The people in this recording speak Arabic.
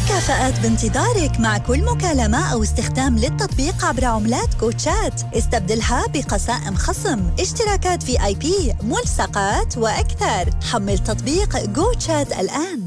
مكافآت بانتظارك مع كل مكالمة أو استخدام للتطبيق عبر عملات كوتشات. استبدلها بقسائم خصم، اشتراكات VIP، ملصقات وأكثر. حمل تطبيق كوتشات الآن.